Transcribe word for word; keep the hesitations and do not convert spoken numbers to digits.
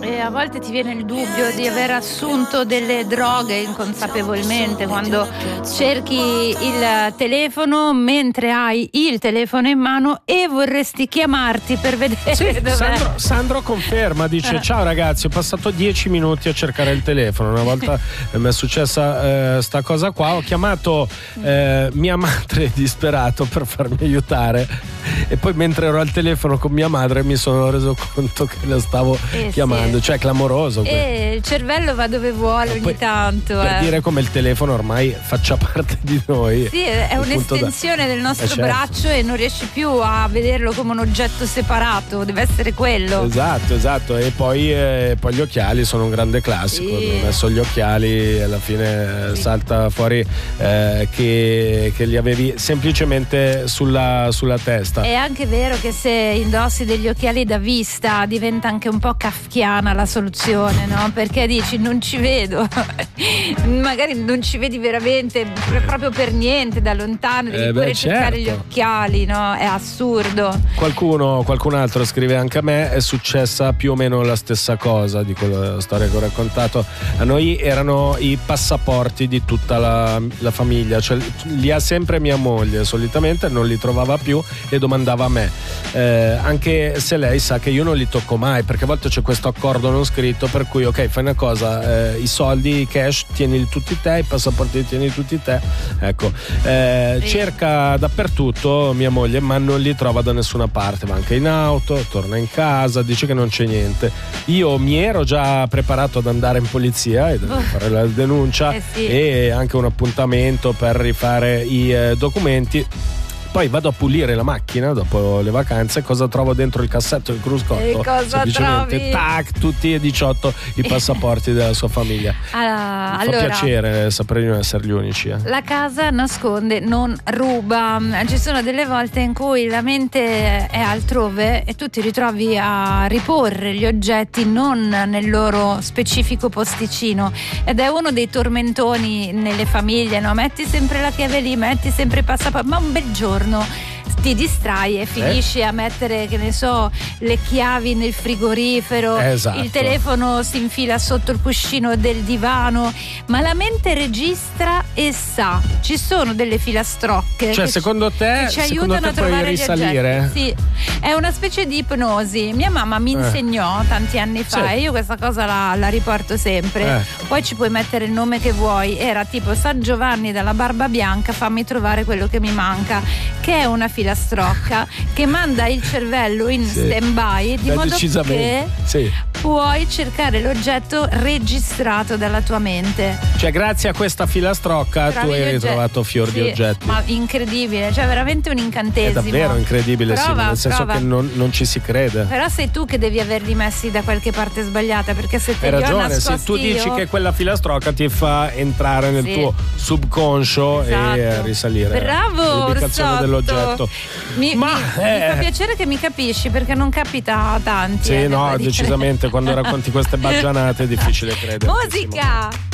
E a volte ti viene il dubbio di aver assunto delle droghe inconsapevolmente quando cerchi il telefono mentre hai il telefono in mano e vorresti chiamarti per vedere sì, dov'è. Sandro, Sandro conferma, dice: ciao ragazzi, ho passato dieci minuti a cercare il telefono. Una volta mi è successa eh, sta cosa qua, ho chiamato eh, mia madre disperato per farmi aiutare e poi mentre ero al telefono con mia madre mi sono reso conto che la stavo eh, chiamando, sì. Cioè clamoroso. E il cervello va dove vuole ogni poi, tanto. Per eh. dire come il telefono ormai faccia parte di noi. Sì, è un'estensione da... del nostro eh, certo. braccio e non riesci più a vederlo come un oggetto separato, deve essere quello. Esatto, esatto. E poi, eh, poi gli occhiali sono un grande classico. Sì. Ho messo gli occhiali e alla fine sì. salta fuori eh, che, che li avevi semplicemente sulla, sulla testa. È anche vero che se indossi degli occhiali da vista diventa anche un po' kafkiana la soluzione, no? Perché dici non ci vedo, magari non ci vedi veramente proprio per niente da lontano, devi eh pure beh, cercare certo. gli occhiali, no? È assurdo. Qualcuno, qualcun altro scrive: anche a me è successa più o meno la stessa cosa di quella storia che ho raccontato. A noi erano i passaporti di tutta la, la famiglia, cioè li ha sempre mia moglie, solitamente non li trovava più e domandava a me, eh, anche se lei sa che io non li tocco mai, perché a volte c'è questo accordo non scritto per cui ok, fai una cosa, eh, i soldi, i cash tienili tutti te, i passaporti li tieni tutti te, ecco, eh, sì. cerca dappertutto mia moglie ma non li trova da nessuna parte, va anche in auto, torna in casa, dice che non c'è niente. Io mi ero già preparato ad andare in polizia e oh. fare la denuncia, eh sì. e anche un appuntamento per rifare i eh, documenti. Poi vado a pulire la macchina dopo le vacanze, cosa trovo dentro il cassetto del cruscotto? E cosa semplicemente trovi? tac, tutti e diciotto i passaporti della sua famiglia. Allora, Mi fa allora, piacere sapere di non essere gli unici. Eh. La casa nasconde, non ruba. Ci sono delle volte in cui la mente è altrove e tu ti ritrovi a riporre gli oggetti non nel loro specifico posticino, ed è uno dei tormentoni nelle famiglie, no? Metti sempre la chiave lì, metti sempre il passaporto, ma un bel giorno ti distrai e finisci eh? a mettere, che ne so, le chiavi nel frigorifero, esatto. il telefono si infila sotto il cuscino del divano, ma la mente registra e sa. Ci sono delle filastrocche, cioè che secondo ci, te che ci secondo aiutano te a trovare puoi risalire? Gli oggetti. Sì, è una specie di ipnosi. Mia mamma mi insegnò eh. tanti anni fa, sì. e io questa cosa la, la riporto sempre. Eh. Poi ci puoi mettere il nome che vuoi. Era tipo San Giovanni dalla Barba Bianca, fammi trovare quello che mi manca, che è una filastrocca che manda il cervello in sì. stand-by, di Beh, modo che sì. puoi cercare l'oggetto registrato dalla tua mente. Cioè grazie a questa filastrocca Trovi tu hai ritrovato fior sì, di oggetti. Ma incredibile, cioè veramente un incantesimo. È davvero incredibile, prova, sì, nel senso prova. che non, non ci si crede. Però sei tu che devi averli messi da qualche parte sbagliata, perché se te hai li ragione, ho se tu dici io... che quella filastrocca ti fa entrare nel sì. tuo subconscio esatto. e risalire bravo l'ubicazione dell'oggetto. Mi, ma mi, eh... mi fa piacere che mi capisci, perché non capita a tanti. Sì, eh, no, decisamente quando racconti queste baggianate è difficile credere. Musica!